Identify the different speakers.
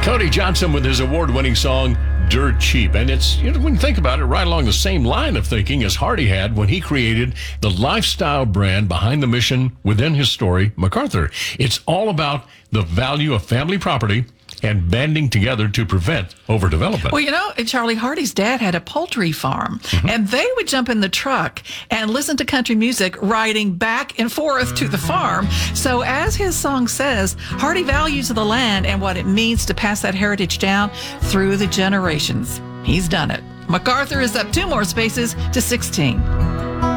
Speaker 1: Cody Johnson with his award-winning song, Dirt Cheap. And it's, when you think about it, right along the same line of thinking as Hardy had when he created the lifestyle brand behind the mission within his story, MacArthur. It's all about the value of family property and banding together to prevent overdevelopment.
Speaker 2: Well, Charlie Hardy's dad had a poultry farm, and they would jump in the truck and listen to country music riding back and forth to the farm. So as his song says, Hardy values the land and what it means to pass that heritage down through the generations. He's done it. MacArthur is up 2 more spaces to 16.